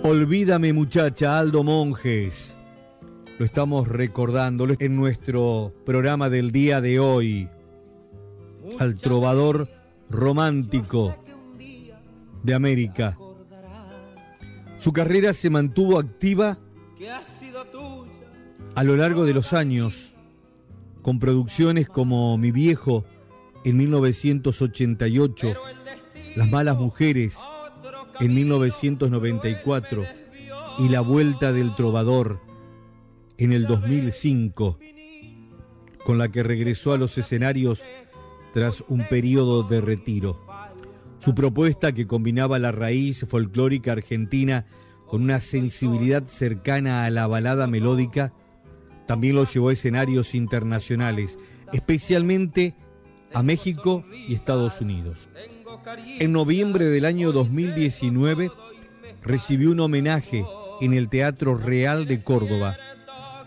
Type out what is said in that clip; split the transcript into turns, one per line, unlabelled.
Olvídame muchacha, Aldo Monjes. Lo estamos recordando en nuestro programa del día de hoy. Al trovador romántico de América. Su carrera se mantuvo activa a lo largo de los años, con producciones como Mi Viejo en 1988, Las Malas Mujeres en 1994 y La Vuelta del Trovador en el 2005, con la que regresó a los escenarios tras un periodo de retiro. Su propuesta, que combinaba la raíz folclórica argentina con una sensibilidad cercana a la balada melódica, también lo llevó a escenarios internacionales, especialmente a México y Estados Unidos. En noviembre del año 2019 recibió un homenaje en el Teatro Real de Córdoba,